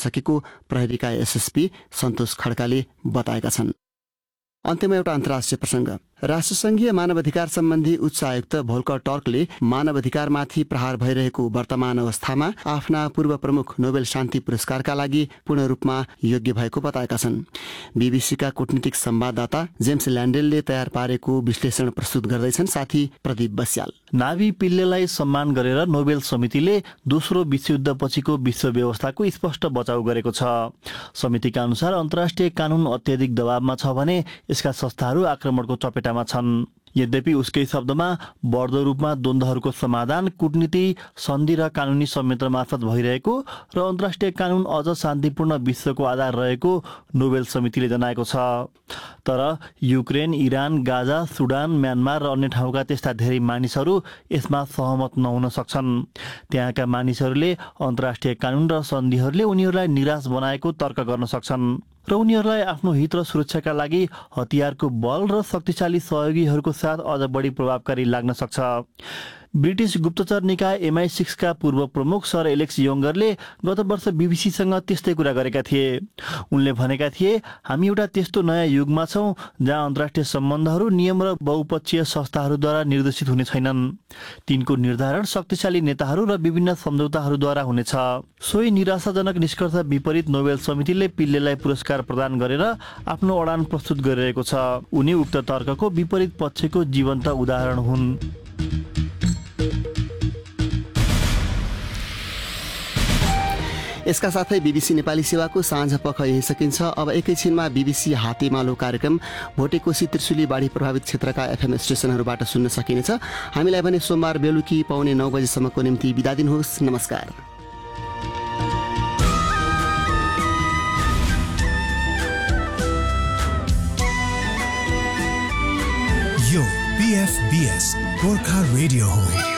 नसकेको प्रहरीका एसएसपी सन्तोष खड्काले बताएका छन्। अन्त्यमा एउटा अन्तर्राष्ट्रिय प्रसङ्ग। राष्ट्रसङ्घीय मानवाधिकार सम्बन्धी उच्च आयुक्त भोल्कर टर्कले मानवाधिकारमाथि प्रहार भइरहेको वर्तमान अवस्थामा आफ्ना पूर्व प्रमुख नोबेल शान्ति पुरस्कारका लागि पूर्ण रूपमा योग्य भएको बताएका छन्। बीबीसीका कूटनीतिक संवाददाता जेम्स ल्यान्डेलले तयार पारेको विश्लेषण प्रस्तुत गर्दैछन् साथी प्रदीप बस्याल। नाभी पिल्लेलाई सम्मान गरेर नोबेल समितिले दोस्रो विश्वयुद्धपछिको विश्व व्यवस्थाको स्पष्ट बचाउ गरेको छ। समितिका अनुसार अन्तर्राष्ट्रिय कानुन अत्याधिक दबावमा छ भने यसका संस्थाहरू आक्रमणको चपेटामा छन्। यद्यपि उसकै शब्दमा बढ्दो रूपमा द्वन्द्वहरूको समाधान कूटनीति, सन्धि र कानुनी संयन्त्र मार्फत भइरहेको र अन्तर्राष्ट्रिय कानुन अझ शान्तिपूर्ण विश्वको आधार रहेको नोबेल समितिले जनाएको छ। तर युक्रेन, इरान, गाजा, सुडान, म्यानमार र अन्य ठाउँका त्यस्ता धेरै मानिसहरू यसमा सहमत नहुन सक्छन्। त्यहाँका मानिसहरूले अन्तर्राष्ट्रिय कानुन र सन्धिहरूले उनीहरूलाई निराश बनाएको तर्क गर्न सक्छन् र उनीहरूलाई आफ्नो हित र सुरक्षाका लागि हतियारको बल र शक्तिशाली सहयोगीहरूको साथ अझ बढी प्रभावकारी लाग्न सक्छ। ब्रिटिस गुप्तचर निकाय MI6 का पूर्व प्रमुख सर एलेक्स योङ्गरले गत वर्ष बीबीसीसँग त्यस्तै कुरा गरेका थिए। उनले भनेका थिए, हामी एउटा त्यस्तो नयाँ युगमा छौँ जहाँ अन्तर्राष्ट्रिय सम्बन्धहरू नियम र बहुपक्षीय संस्थाहरूद्वारा निर्देशित हुने छैनन्। तिनको निर्धारण शक्तिशाली नेताहरू र विभिन्न सम्झौताहरूद्वारा हुनेछ। सोही निराशाजनक निष्कर्ष विपरीत नोबेल समितिले पिल्लेलाई पुरस्कार प्रदान गरेर आफ्नो अडान प्रस्तुत गरिरहेको छ। उनी उक्त तर्कको विपरीत पक्षको जीवन्त उदाहरण हुन्। यसका साथै बीबीसी नेपाली सेवाको साँझ पख यही सकिन्छ। अब एकैछिनमा बीबीसी हातेमालो कार्यक्रम भोटेकोशी त्रिशुली बाढी प्रभावित क्षेत्रका FM स्टेसनहरूबाट सुन्न सकिनेछ। हामीलाई भने सोमबार बेलुकी पाउने 9 बजेसम्मको निम्ति बिदा दिनुहोस्। नमस्कार। यो PFBS गोर्खा रेडियो हो।